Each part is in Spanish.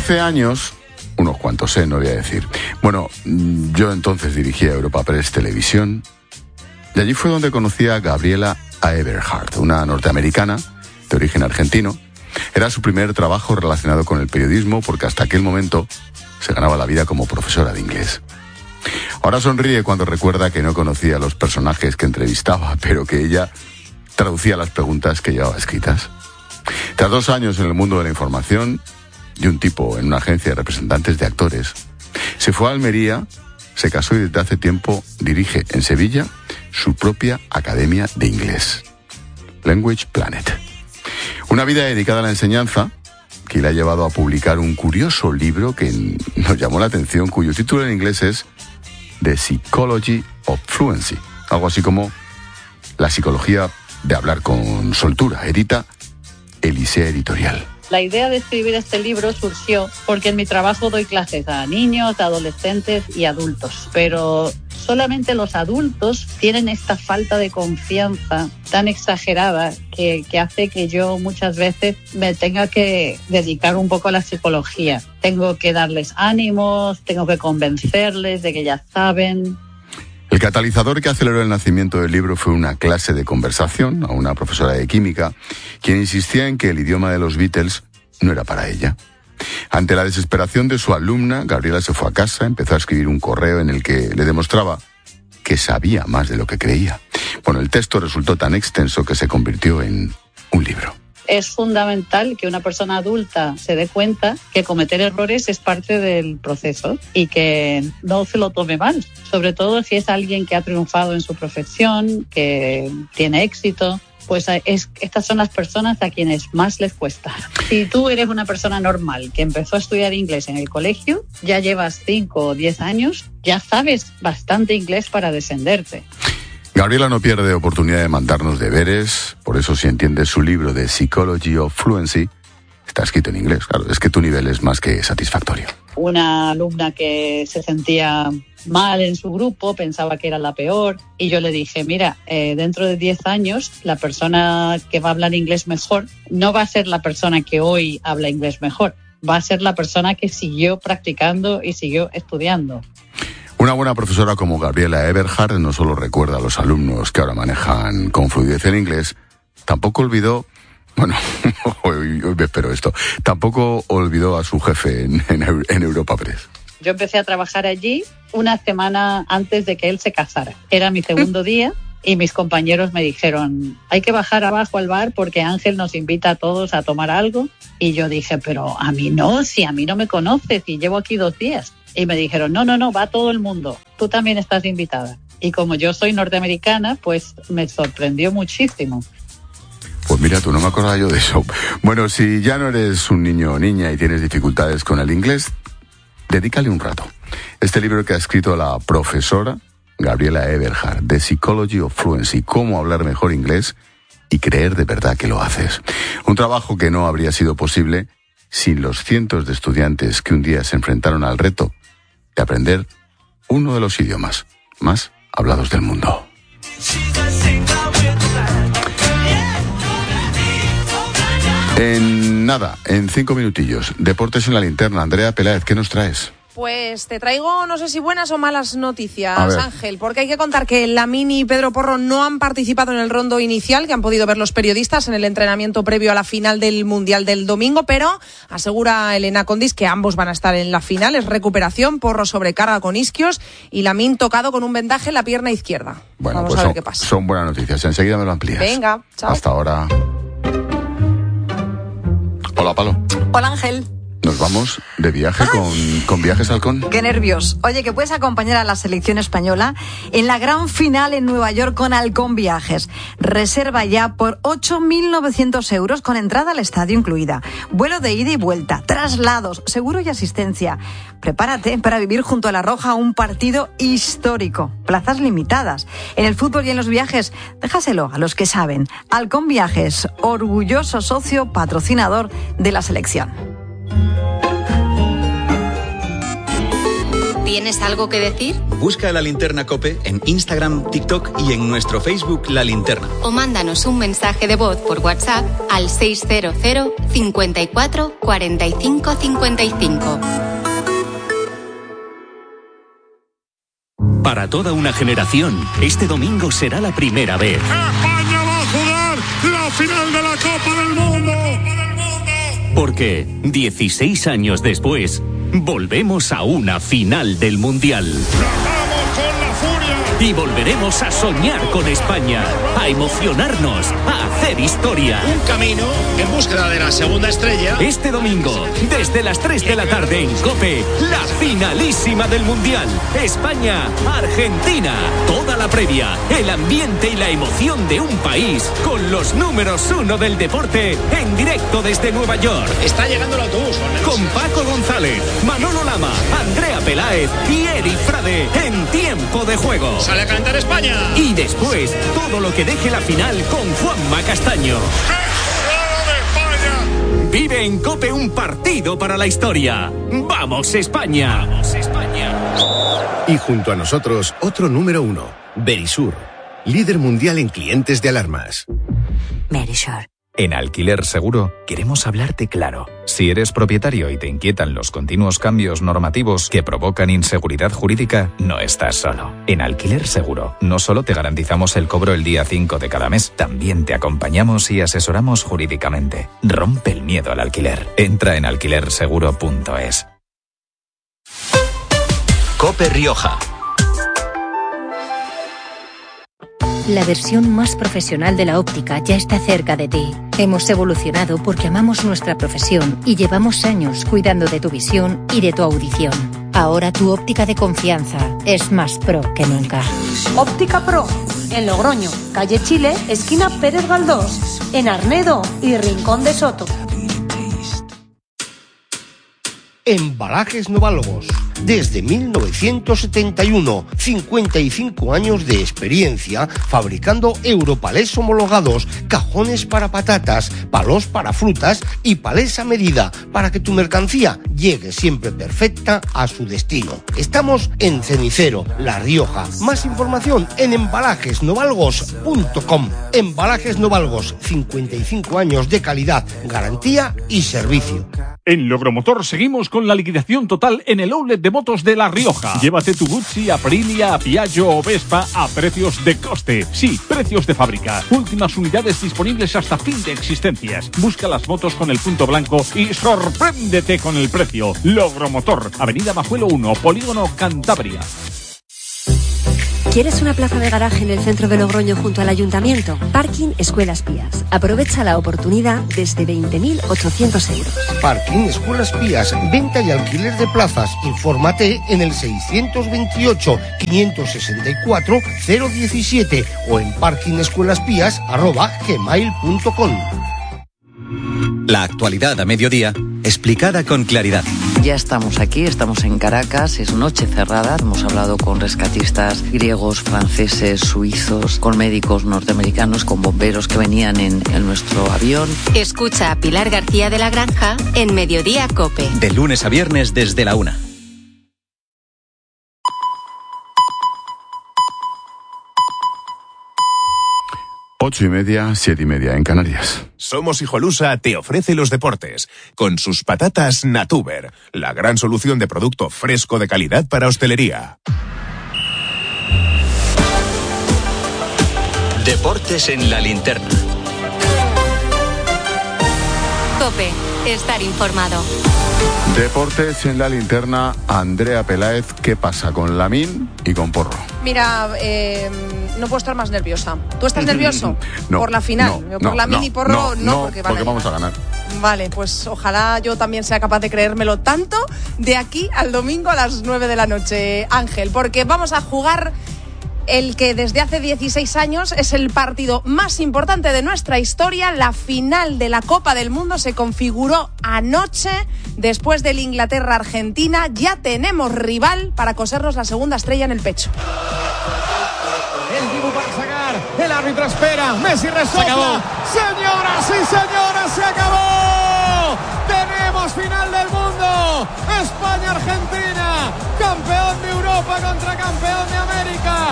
Hace años, unos cuantos, no voy a decir. Bueno, yo entonces dirigía Europa Press Televisión y allí fue donde conocí a Gabriela Eberhard, una norteamericana de origen argentino. Era su primer trabajo relacionado con el periodismo porque hasta aquel momento se ganaba la vida como profesora de inglés. Ahora sonríe cuando recuerda que no conocía a los personajes que entrevistaba, pero que ella traducía las preguntas que llevaba escritas. Tras 2 años en el mundo de la información y un tipo en una agencia de representantes de actores, se fue a Almería, se casó y desde hace tiempo dirige en Sevilla su propia academia de inglés, Language Planet. Una vida dedicada a la enseñanza que le ha llevado a publicar un curioso libro que nos llamó la atención, cuyo título en inglés es The Psychology of Fluency, algo así como La psicología de hablar con soltura. Edita Elisea Editorial. La idea de escribir este libro surgió porque en mi trabajo doy clases a niños, adolescentes y adultos, pero solamente los adultos tienen esta falta de confianza tan exagerada que hace que yo muchas veces me tenga que dedicar un poco a la psicología. Tengo que darles ánimos, tengo que convencerles de que ya saben. El catalizador que aceleró el nacimiento del libro fue una clase de conversación a una profesora de química, quien insistía en que el idioma de los Beatles no era para ella. Ante la desesperación de su alumna, Gabriela se fue a casa, empezó a escribir un correo en el que le demostraba que sabía más de lo que creía. Bueno, el texto resultó tan extenso que se convirtió en un libro. Es fundamental que una persona adulta se dé cuenta que cometer errores es parte del proceso y que no se lo tome mal, sobre todo si es alguien que ha triunfado en su profesión, que tiene éxito. Pues estas son las personas a quienes más les cuesta. Si tú eres una persona normal que empezó a estudiar inglés en el colegio, ya llevas 5 o 10 años, ya sabes bastante inglés para defenderte. Gabriela no pierde oportunidad de mandarnos deberes, por eso si entiendes su libro de Psychology of Fluency, está escrito en inglés. Claro, es que tu nivel es más que satisfactorio. Una alumna que se sentía mal en su grupo, pensaba que era la peor, y yo le dije, mira, dentro de 10 años la persona que va a hablar inglés mejor no va a ser la persona que hoy habla inglés mejor, va a ser la persona que siguió practicando y siguió estudiando. Una buena profesora como Gabriela Eberhard no solo recuerda a los alumnos que ahora manejan con fluidez el inglés, tampoco olvidó, bueno, hoy me espero esto, tampoco olvidó a su jefe en Europa Press. Yo empecé a trabajar allí una semana antes de que él se casara. Era mi segundo día y mis compañeros me dijeron, hay que bajar abajo al bar porque Ángel nos invita a todos a tomar algo. Y yo dije, pero a mí no, si a mí no me conoces y llevo aquí 2 días. Y me dijeron, no, va todo el mundo. Tú también estás invitada. Y como yo soy norteamericana, pues me sorprendió muchísimo. Pues mira, tú no me acordaba yo de eso. Bueno, si ya no eres un niño o niña y tienes dificultades con el inglés, dedícale un rato. Este libro que ha escrito la profesora Gabriela Eberhard, The Psychology of Fluency, cómo hablar mejor inglés y creer de verdad que lo haces. Un trabajo que no habría sido posible sin los cientos de estudiantes que un día se enfrentaron al reto de aprender uno de los idiomas más hablados del mundo. En nada, en 5 minutillos, deportes en la linterna. Andrea Peláez, ¿qué nos traes? Pues te traigo, no sé si buenas o malas noticias, Ángel, porque hay que contar que Lamine y Pedro Porro no han participado en el rondo inicial que han podido ver los periodistas en el entrenamiento previo a la final del Mundial del domingo, pero asegura Elena Condis que ambos van a estar en la final. Es recuperación, Porro sobrecarga con isquios y Lamine tocado con un vendaje en la pierna izquierda. Bueno, vamos pues a ver qué pasa. Son buenas noticias, enseguida me lo amplías. Venga, chao. Hasta ahora. Hola, Palo. Hola, Ángel. Nos vamos de viaje con Viajes Halcón. ¡Qué nervios! Oye, que puedes acompañar a la selección española en la gran final en Nueva York con Halcón Viajes. Reserva ya por 8.900 euros con entrada al estadio incluida. Vuelo de ida y vuelta, traslados, seguro y asistencia. Prepárate para vivir junto a La Roja un partido histórico. Plazas limitadas. En el fútbol y en los viajes, déjaselo a los que saben. Halcón Viajes, orgulloso socio patrocinador de la selección. ¿Tienes algo que decir? Busca La Linterna COPE en Instagram, TikTok y en nuestro Facebook La Linterna. O mándanos un mensaje de voz por WhatsApp al 600 54 45 55. Para toda una generación, este domingo será la primera vez. ¡España va a jugar la final de la Copa del Mundo! Porque 16 años después, volvemos a una final del Mundial. ¡Vamos con la furia! Y volveremos a soñar con España, a emocionarnos, a hacer historia. Un camino en búsqueda de la segunda estrella. Este domingo, desde las 3 de la tarde en COPE, la finalísima del Mundial. España-Argentina. Toda la previa, el ambiente y la emoción de un país con los números 1 del deporte en directo desde Nueva York. Está llegando el autobús. Con Paco González, Manolo Lama, Andrea Peláez y Eri Frade en tiempo de juego. Sale a cantar España. Y después, todo lo que deje la final con Juanma Castaño. Vive en COPE un partido para la historia. ¡Vamos, España! ¡Vamos, España! Y junto a nosotros, otro número 1, Verisur, líder mundial en clientes de alarmas. Verisur. En Alquiler Seguro queremos hablarte claro. Si eres propietario y te inquietan los continuos cambios normativos que provocan inseguridad jurídica, no estás solo. En Alquiler Seguro no solo te garantizamos el cobro el día 5 de cada mes, también te acompañamos y asesoramos jurídicamente. Rompe el miedo al alquiler. Entra en alquilerseguro.es. COPE Rioja. La versión más profesional de la óptica ya está cerca de ti. Hemos evolucionado porque amamos nuestra profesión y llevamos años cuidando de tu visión y de tu audición. Ahora tu óptica de confianza es más pro que nunca. Óptica Pro, en Logroño, calle Chile, esquina Pérez Galdós, en Arnedo y Rincón de Soto. Embalajes Noválogos. Desde 1971, 55 años de experiencia fabricando europalés homologados, cajones para patatas, palos para frutas y palés a medida para que tu mercancía llegue siempre perfecta a su destino. Estamos en Cenicero, La Rioja. Más información en embalajesnovalgos.com. Embalajes Novalgos, 55 años de calidad, garantía y servicio. En Logromotor seguimos con la liquidación total en el outlet de motos de La Rioja. Llévate tu Guzzi, Aprilia, Piaggio o Vespa a precios de coste. Sí, precios de fábrica. Últimas unidades disponibles hasta fin de existencias. Busca las motos con el punto blanco y sorpréndete con el precio. Logromotor, Avenida Majuelo 1, Polígono Cantabria. ¿Quieres una plaza de garaje en el centro de Logroño junto al ayuntamiento? Parking Escuelas Pías. Aprovecha la oportunidad desde 20.800 euros. Parking Escuelas Pías. Venta y alquiler de plazas. Infórmate en el 628-564-017 o en parkingescuelaspías@gmail.com. La actualidad a mediodía, explicada con claridad. Ya estamos aquí, estamos en Caracas, es noche cerrada. Hemos hablado con rescatistas griegos, franceses, suizos, con médicos norteamericanos, con bomberos que venían en nuestro avión. Escucha a Pilar García de la Granja en Mediodía COPE. De lunes a viernes desde la 1. Ocho y media, 7:30 en Canarias. Somos Hijolusa te ofrece los deportes con sus patatas Natuber, la gran solución de producto fresco de calidad para hostelería. Deportes en la linterna. COPE, estar informado. Deportes en la linterna, Andrea Peláez. ¿Qué pasa con Lamine y con Porro? Mira, no puedo estar más nerviosa. ¿Tú estás nervioso? No, por la final. Por Lamine y Porro, no, porque vamos a ganar. Vale, pues ojalá yo también sea capaz de creérmelo tanto de aquí al domingo a las 9 de la noche, Ángel, porque vamos a jugar el que desde hace 16 años es el partido más importante de nuestra historia. La final de la Copa del Mundo se configuró anoche después del Inglaterra-Argentina. Ya tenemos rival para cosernos la segunda estrella en el pecho. El Dibu para sacar, el árbitro espera, Messi resopla. Señoras y señores, se acabó. Tenemos final del mundo. partido. España-Argentina, campeón de Europa contra campeón de América.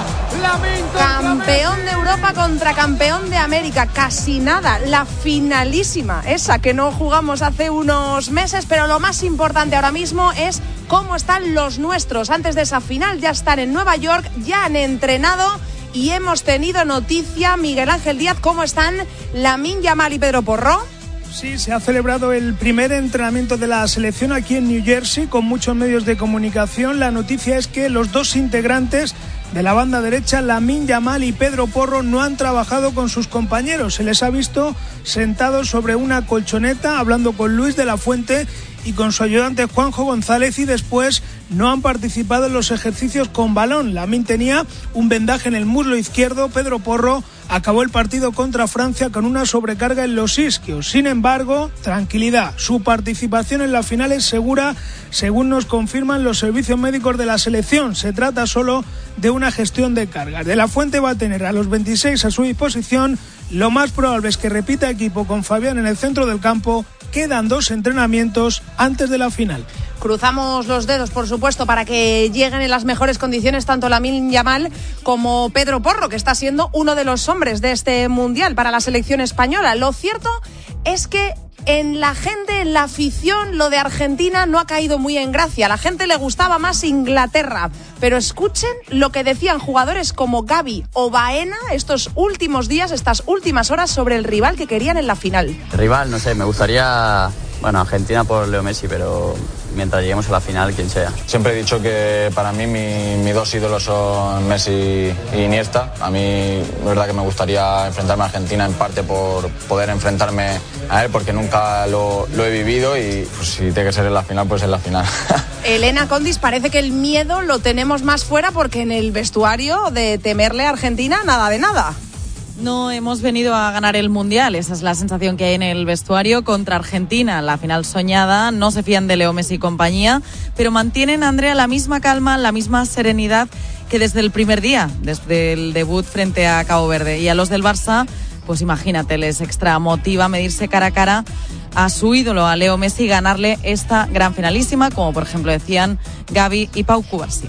Campeón de Europa contra campeón de América. Casi nada, la finalísima, esa que no jugamos hace unos meses, pero lo más importante ahora mismo es cómo están los nuestros. Antes de esa final ya están en Nueva York, ya han entrenado y hemos tenido noticia. Miguel Ángel Díaz, ¿cómo están Lamine Yamal y Pedro Porro? Sí, se ha celebrado el primer entrenamiento de la selección aquí en New Jersey con muchos medios de comunicación. La noticia es que los dos integrantes de la banda derecha, Lamine Yamal y Pedro Porro, no han trabajado con sus compañeros. Se les ha visto sentados sobre una colchoneta hablando con Luis de la Fuente y con su ayudante Juanjo González, y después no han participado en los ejercicios con balón. Lamine tenía un vendaje en el muslo izquierdo. Pedro Porro acabó el partido contra Francia con una sobrecarga en los isquios. Sin embargo, tranquilidad, su participación en la final es segura, según nos confirman los servicios médicos de la selección. Se trata solo de una gestión de cargas. De la Fuente va a tener a los 26 a su disposición. Lo más probable es que repita equipo con Fabián en el centro del campo. Quedan 2 entrenamientos antes de la final. Cruzamos los dedos, por supuesto, para que lleguen en las mejores condiciones tanto Lamine Yamal como Pedro Porro, que está siendo uno de los hombres de este Mundial para la selección española. Lo cierto es que en la gente, en la afición, lo de Argentina no ha caído muy en gracia. A la gente le gustaba más Inglaterra. Pero escuchen lo que decían jugadores como Gavi o Baena estos últimos días, estas últimas horas, sobre el rival que querían en la final. El rival, no sé, me gustaría, Argentina por Leo Messi, pero mientras lleguemos a la final, quien sea. Siempre he dicho que para mí mis 2 ídolos son Messi y Iniesta. A mí, es verdad que me gustaría enfrentarme a Argentina, en parte por poder enfrentarme a él, porque nunca lo he vivido, y pues, si tiene que ser en la final, pues en la final. Elena Condis, parece que el miedo lo tenemos más fuera, porque en el vestuario de temerle a Argentina, nada de nada. No hemos venido a ganar el Mundial, esa es la sensación que hay en el vestuario. Contra Argentina, la final soñada, no se fían de Leo Messi y compañía, pero mantienen, Andrea, la misma calma, la misma serenidad que desde el primer día, desde el debut frente a Cabo Verde. Y a los del Barça, pues imagínate, les extra motiva medirse cara a cara a su ídolo, a Leo Messi, y ganarle esta gran finalísima, como por ejemplo decían Gavi y Pau Cubarsí.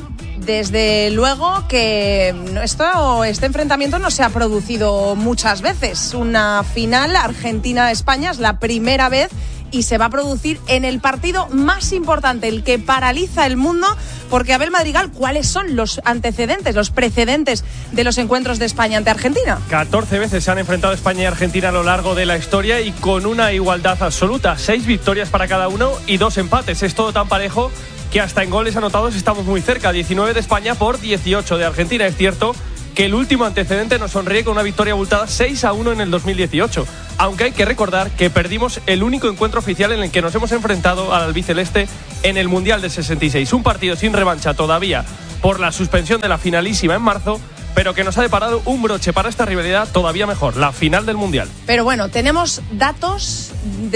Desde luego que este enfrentamiento no se ha producido muchas veces. Una final Argentina-España es la primera vez y se va a producir en el partido más importante, el que paraliza el mundo, porque, Abel Madrigal, ¿cuáles son los antecedentes, los precedentes de los encuentros de España ante Argentina? 14 veces se han enfrentado España y Argentina a lo largo de la historia y con una igualdad absoluta. 6 victorias para cada uno y 2 empates. Es todo tan parejo que hasta en goles anotados estamos muy cerca. 19 de España por 18 de Argentina. Es cierto que el último antecedente nos sonríe con una victoria abultada 6-1 en el 2018. Aunque hay que recordar que perdimos el único encuentro oficial en el que nos hemos enfrentado al albiceleste en el Mundial del 66. Un partido sin revancha todavía por la suspensión de la finalísima en marzo, pero que nos ha deparado un broche para esta rivalidad todavía mejor, la final del Mundial. Pero bueno, tenemos datos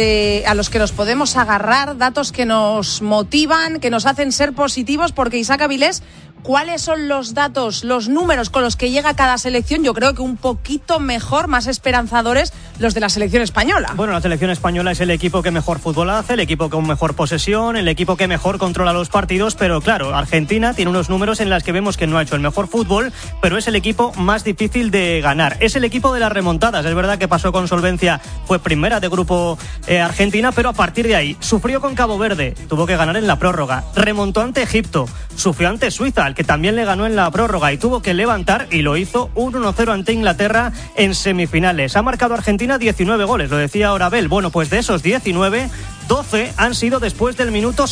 a los que nos podemos agarrar, datos que nos motivan, que nos hacen ser positivos, porque Isaac Avilés, ¿cuáles son los datos, los números con los que llega cada selección? Yo creo que un poquito mejor, más esperanzadores, los de la selección española. Bueno, la selección española es el equipo que mejor fútbol hace, el equipo con mejor posesión, el equipo que mejor controla los partidos, pero claro, Argentina tiene unos números en los que vemos que no ha hecho el mejor fútbol, pero es el equipo más difícil de ganar. Es el equipo de las remontadas. Es verdad que pasó con solvencia, fue primera de grupo Argentina, pero a partir de ahí sufrió con Cabo Verde, tuvo que ganar en la prórroga, remontó ante Egipto, sufrió ante Suiza, al que también le ganó en la prórroga, y tuvo que levantar, y lo hizo, un 1-0 ante Inglaterra en semifinales. Ha marcado Argentina 19 goles, lo decía ahora Abel. Bueno, pues de esos 19, 12 han sido después del minuto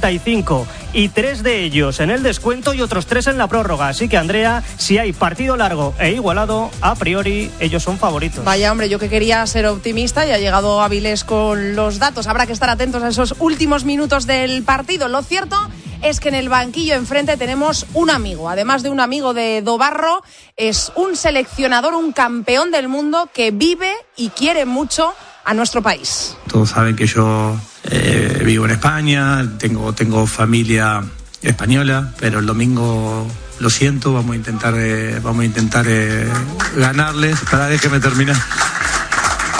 75 y 3 de ellos en el descuento y otros 3 en la prórroga. Así que, Andrea, si hay partido largo e igualado, a priori ellos son favoritos. Vaya, hombre, yo que quería ser optimista y ha llegado Avilés con los datos. Habrá que estar atentos a esos últimos minutos del partido. Lo cierto es que en el banquillo enfrente tenemos un amigo, además de un amigo de Dobarro, es un seleccionador, un campeón del mundo que vive y quiere mucho a nuestro país. Todos saben que yo vivo en España, tengo familia española, pero el domingo, lo siento, vamos a intentar ganarles. Déjeme terminar.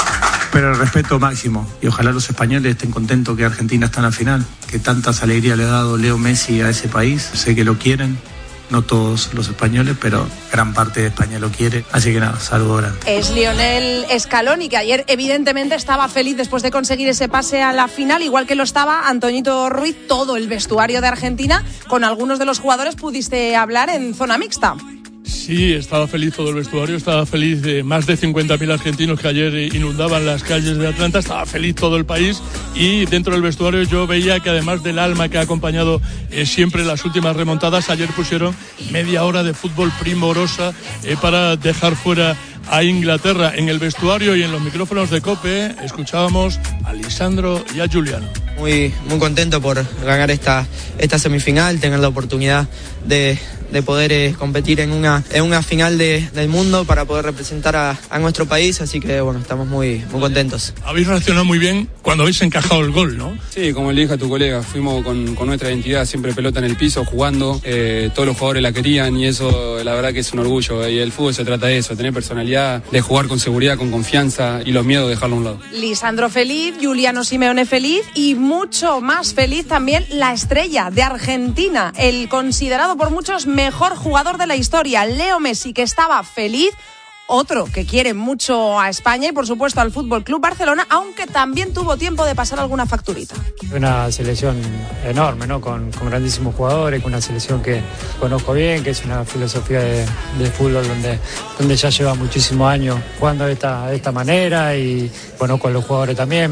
pero el respeto máximo. Y ojalá los españoles estén contentos que Argentina está en la final, que tantas alegrías le ha dado Leo Messi a ese país. Sé que lo quieren. No todos los españoles, pero gran parte de España lo quiere. Así que nada, saludo grande. Es Lionel Scaloni, que ayer evidentemente estaba feliz después de conseguir ese pase a la final, igual que lo estaba Antoñito Ruiz, todo el vestuario de Argentina. Con algunos de los jugadores pudiste hablar en zona mixta. Sí, estaba feliz todo el vestuario, estaba feliz de más de 50.000 argentinos que ayer inundaban las calles de Atlanta, estaba feliz todo el país, y dentro del vestuario yo veía que además del alma que ha acompañado siempre las últimas remontadas, ayer pusieron media hora de fútbol primorosa para dejar fuera a Inglaterra. En el vestuario y en los micrófonos de COPE escuchábamos a Lisandro y a Giuliano. Muy contento por ganar esta semifinal, tener la oportunidad de poder competir en una final del mundo para poder representar a nuestro país, así que bueno, estamos muy contentos. Habéis reaccionado muy bien cuando habéis encajado el gol, ¿no? Sí, como le dije a tu colega, fuimos con nuestra identidad, siempre pelota en el piso, jugando, todos los jugadores la querían y eso la verdad que es un orgullo, y el fútbol se trata de eso, tener personalidad, de jugar con seguridad, con confianza, y los miedos dejarlo a un lado. Lisandro feliz, Giuliano Simeone feliz, y mucho más feliz también la estrella de Argentina, el considerado por muchos mejor jugador de la historia, Leo Messi, que estaba feliz. Otro que quiere mucho a España y por supuesto al Fútbol Club Barcelona, aunque también tuvo tiempo de pasar alguna facturita. Una selección enorme, ¿no? Con grandísimos jugadores, una selección que conozco bien, que es una filosofía de fútbol donde ya lleva muchísimos años jugando de esta manera, y conozco a los jugadores también,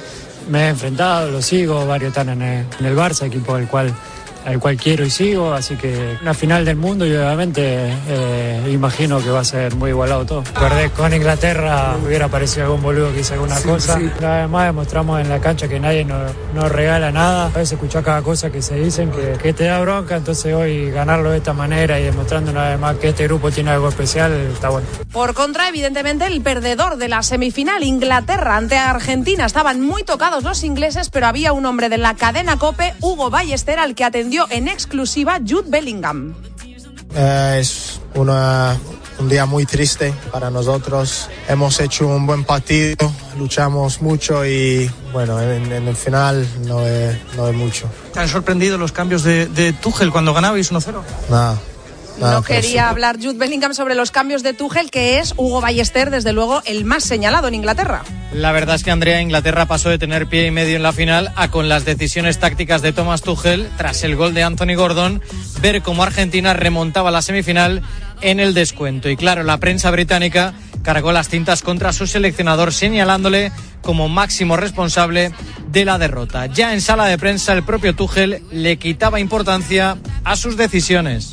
me he enfrentado, los sigo, varios están en el Barça, equipo al cual quiero y sigo, así que una final del mundo, y obviamente imagino que va a ser muy igualado todo. Perder con Inglaterra, hubiera parecido algún boludo que hizo alguna cosa. Sí. Además demostramos en la cancha que nadie nos regala nada. A veces escucho cada cosa que se dicen que te da bronca, entonces hoy ganarlo de esta manera y demostrando una vez más que este grupo tiene algo especial, está bueno. Por contra, evidentemente, el perdedor de la semifinal, Inglaterra ante Argentina. Estaban muy tocados los ingleses, pero había un hombre de la cadena COPE, Hugo Ballester, al que atendió en exclusiva Jude Bellingham. Es un día muy triste para nosotros. Hemos hecho un buen partido, luchamos mucho y bueno, en el final no es mucho. ¿Te han sorprendido los cambios de Tuchel cuando ganabais 1-0? Nada. No quería hablar Jude Bellingham sobre los cambios de Tuchel, que es Hugo Ballester, desde luego, el más señalado en Inglaterra. La verdad es que, Andrea, Inglaterra pasó de tener pie y medio en la final a, con las decisiones tácticas de Thomas Tuchel, tras el gol de Anthony Gordon, ver cómo Argentina remontaba la semifinal en el descuento. Y claro, la prensa británica cargó las tintas contra su seleccionador, señalándole como máximo responsable de la derrota. Ya en sala de prensa, el propio Tuchel le quitaba importancia a sus decisiones.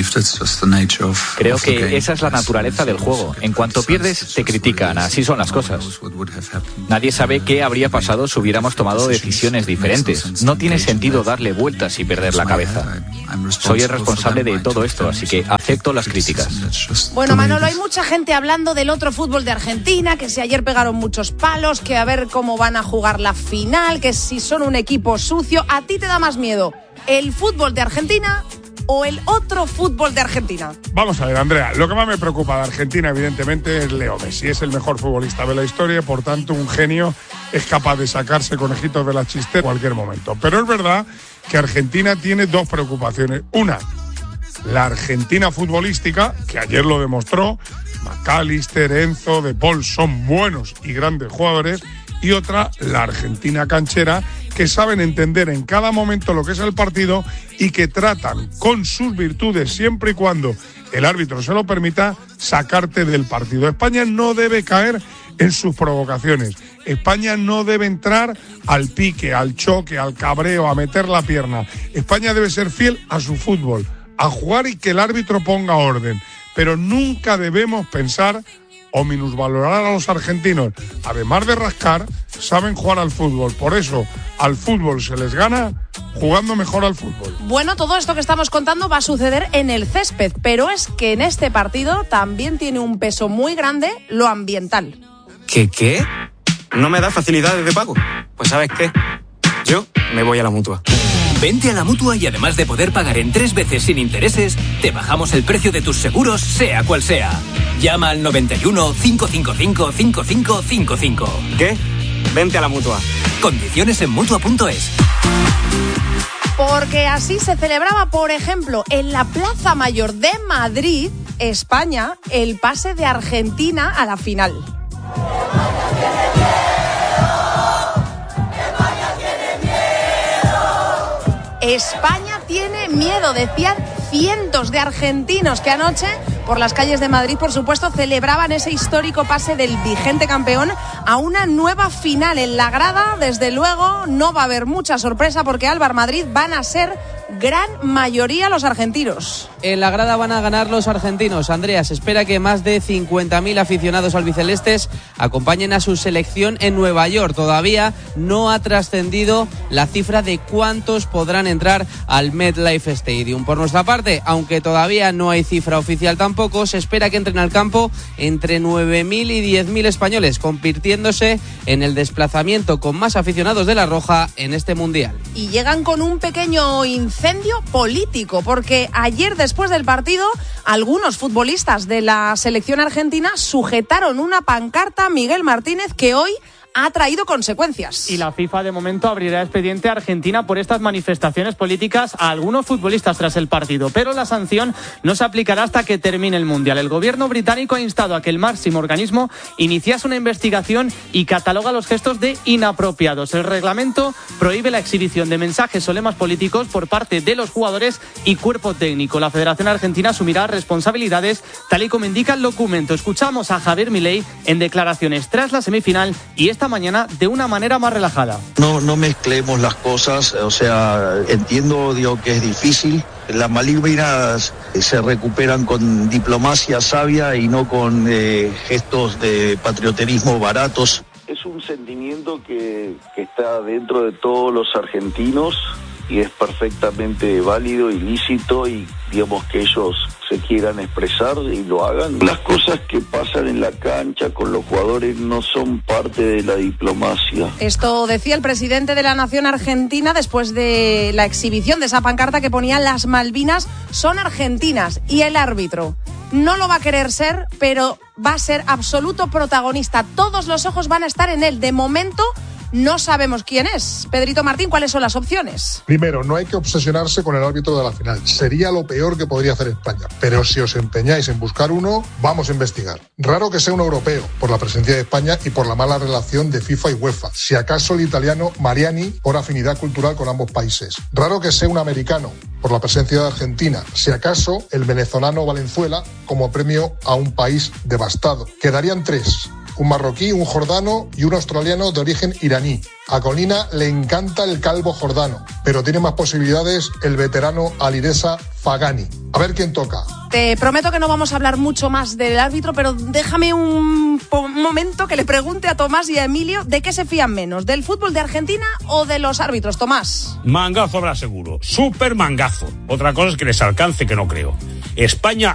Creo que esa es la naturaleza del juego. En cuanto pierdes, te critican. Así son las cosas. Nadie sabe qué habría pasado si hubiéramos tomado decisiones diferentes. No tiene sentido darle vueltas y perder la cabeza. Soy el responsable de todo esto, así que acepto las críticas. Bueno, Manolo, hay mucha gente hablando del otro fútbol de Argentina, que si ayer pegaron muchos palos, que a ver cómo van a jugar la final, que si son un equipo sucio. ¿A ti te da más miedo el fútbol de Argentina o el otro fútbol de Argentina? Vamos a ver, Andrea, lo que más me preocupa de Argentina, evidentemente, es Leo Messi. Es el mejor futbolista de la historia, por tanto, un genio, es capaz de sacarse conejitos de la chistera en cualquier momento. Pero es verdad que Argentina tiene dos preocupaciones. Una, la Argentina futbolística, que ayer lo demostró. McAllister, Enzo, De Paul son buenos y grandes jugadores. Y otra, la Argentina canchera, que saben entender en cada momento lo que es el partido y que tratan con sus virtudes, siempre y cuando el árbitro se lo permita, sacarte del partido. España no debe caer en sus provocaciones. España no debe entrar al pique, al choque, al cabreo, a meter la pierna. España debe ser fiel a su fútbol, a jugar y que el árbitro ponga orden. Pero nunca debemos pensar o minusvalorar a los argentinos. Además de rascar, saben jugar al fútbol. Por eso, al fútbol se les gana jugando mejor al fútbol. Bueno, todo esto que estamos contando va a suceder en el césped, pero es que en este partido también tiene un peso muy grande lo ambiental. ¿Qué? ¿No me da facilidades de pago? Pues ¿sabes qué? Yo me voy a la Mutua. Vente a la Mutua y además de poder pagar en 3 veces sin intereses, te bajamos el precio de tus seguros, sea cual sea. Llama al 91 555 5555. ¿Qué? Vente a la Mutua. Condiciones en Mutua.es. Porque así se celebraba, por ejemplo, en la Plaza Mayor de Madrid, España, el pase de Argentina a la final. España tiene miedo, decían cientos de argentinos que anoche por las calles de Madrid, por supuesto, celebraban ese histórico pase del vigente campeón a una nueva final. En la grada, desde luego, no va a haber mucha sorpresa porque Alba Madrid van a ser gran mayoría los argentinos. En la grada van a ganar los argentinos. Andrea, se espera que más de 50.000 aficionados albicelestes acompañen a su selección en Nueva York. Todavía no ha trascendido la cifra de cuántos podrán entrar al MetLife Stadium. Por nuestra parte, aunque todavía no hay cifra oficial tampoco, se espera que entren al campo entre 9.000 y 10.000 españoles, convirtiéndose en el desplazamiento con más aficionados de la Roja en este Mundial. Y llegan con un pequeño incendio político, porque ayer después del partido algunos futbolistas de la selección argentina sujetaron una pancarta a Miguel Martínez que hoy ha traído consecuencias. Y la FIFA de momento abrirá expediente a Argentina por estas manifestaciones políticas a algunos futbolistas tras el partido, pero la sanción no se aplicará hasta que termine el Mundial. El gobierno británico ha instado a que el máximo organismo iniciase una investigación y cataloga los gestos de inapropiados. El reglamento prohíbe la exhibición de mensajes o lemas políticos por parte de los jugadores y cuerpo técnico. La Federación Argentina asumirá responsabilidades tal y como indica el documento. Escuchamos a Javier Milei en declaraciones tras la semifinal y esta mañana de una manera más relajada. No mezclemos las cosas, o sea, entiendo que es difícil. Las Malvinas se recuperan con diplomacia sabia y no con gestos de patrioterismo baratos. Es un sentimiento que está dentro de todos los argentinos y es perfectamente válido y lícito, y digamos que ellos se quieran expresar y lo hagan. Las cosas que pasan en la cancha con los jugadores no son parte de la diplomacia. Esto decía el presidente de la Nación Argentina después de la exhibición de esa pancarta que ponía "Las Malvinas son argentinas", y el árbitro no lo va a querer ser, pero va a ser absoluto protagonista. Todos los ojos van a estar en él. De momento no sabemos quién es. Pedrito Martín, ¿cuáles son las opciones? Primero, no hay que obsesionarse con el árbitro de la final. Sería lo peor que podría hacer España. Pero si os empeñáis en buscar uno, vamos a investigar. Raro que sea un europeo, por la presencia de España y por la mala relación de FIFA y UEFA. Si acaso el italiano Mariani, por afinidad cultural con ambos países. Raro que sea un americano, por la presencia de Argentina. Si acaso el venezolano Valenzuela, como premio a un país devastado. Quedarían tres: un marroquí, un jordano y un australiano de origen iraní. A Colina le encanta el calvo jordano, pero tiene más posibilidades el veterano Alireza Fagani. A ver quién toca. Te prometo que no vamos a hablar mucho más del árbitro, pero déjame un momento que le pregunte a Tomás y a Emilio de qué se fían menos, del fútbol de Argentina o de los árbitros. Tomás. Mangazo habrá seguro, súper mangazo. Otra cosa es que les alcance, que no creo. España